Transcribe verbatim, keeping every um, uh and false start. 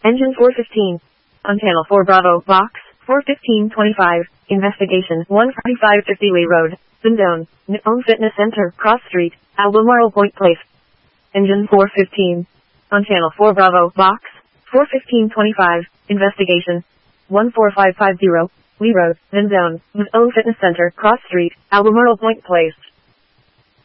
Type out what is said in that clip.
Engine four fifteen. On channel four Bravo, box, four fifteen twenty-five, investigation, one forty-five fifty Lee Road, Zindone, Nippon Fitness Center, Cross Street, Albemarle Point Place. Engine four fifteen. On channel four Bravo, box, four fifteen twenty-five, investigation, one four five five zero, Lee Road, Zindone, Nippon Fitness Center, Cross Street, Albemarle Point Place.